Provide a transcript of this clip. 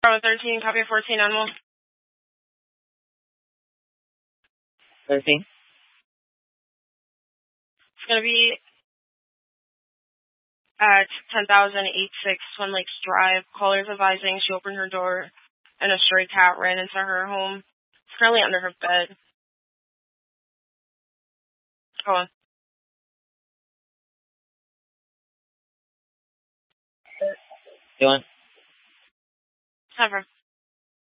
Bravo 13, copy 14 animal. 13. It's going to be at 10,086 Twin Lakes Drive. Caller's advising she opened her door and a stray cat ran into her home. It's currently under her bed. Go on. You want? Have her.